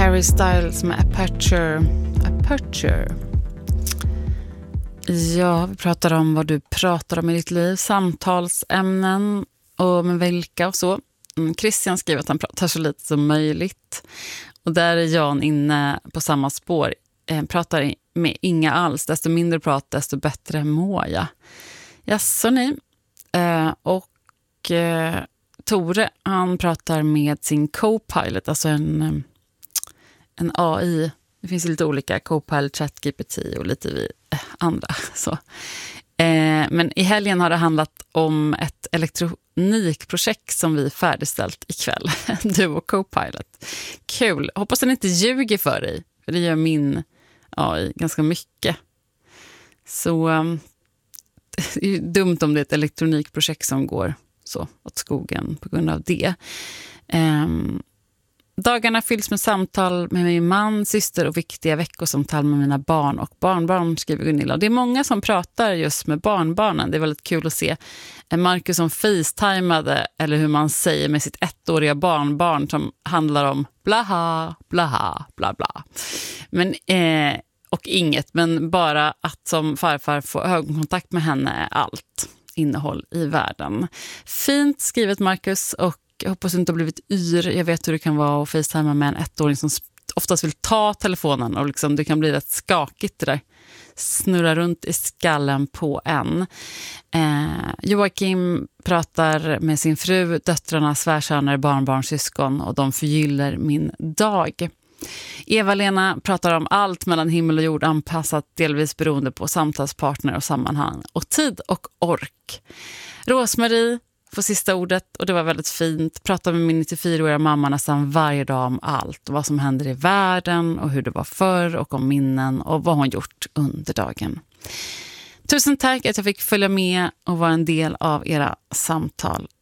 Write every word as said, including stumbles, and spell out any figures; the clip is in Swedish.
Harry Styles med Aperture. Aperture. Ja, vi pratar om vad du pratar om i ditt liv. Samtalsämnen och med vilka och så. Christian skriver att han pratar så lite som möjligt. Och där är Jan inne på samma spår. Eh, pratar med inga alls. Desto mindre prat, desto bättre mår jag. Ja, så ni. Eh, och eh, Tore, han pratar med sin Copilot. Alltså en, en A I. Det finns lite olika. Copilot, ChatGPT och lite vi, eh, andra. Så. Eh, men i helgen har det handlat om ett elektronikprojekt som vi färdigställt ikväll. Du och Copilot. Kul. Hoppas den inte ljuger för dig. För det gör min A I ganska mycket. Så um, det är ju dumt om det är ett elektronikprojekt som går så åt skogen på grund av det. Um, Dagarna fylls med samtal med min man, syster och viktiga veckosamtal med mina barn och barnbarn, skriver Gunilla. Och det är många som pratar just med barnbarnen. Det är väldigt kul att se Marcus som facetimade, eller hur man säger, med sitt ettåriga barnbarn som handlar om blaha, blaha, bla bla. Men, eh, och inget, men bara att som farfar få ögonkontakt med henne är allt innehåll i världen. Fint skrivet, Marcus, och jag hoppas du inte har blivit yr. Jag vet hur det kan vara att facetima med en ettåring som oftast vill ta telefonen och liksom, det kan bli rätt skakigt det där. Snurra runt i skallen på en. Eh, Joakim pratar med sin fru, döttrarna, svärsöner, barnbarn, syskon, och de förgyller min dag. Eva-Lena pratar om allt mellan himmel och jord, anpassat delvis beroende på samtalspartner och sammanhang och tid och ork. Rosmarie får sista ordet, och det var väldigt fint. Pratar med min nittiofyraåriga mamma nästan varje dag om allt. Vad som händer i världen och hur det var förr, och om minnen och vad hon gjort under dagen. Tusen tack att jag fick följa med och vara en del av era samtal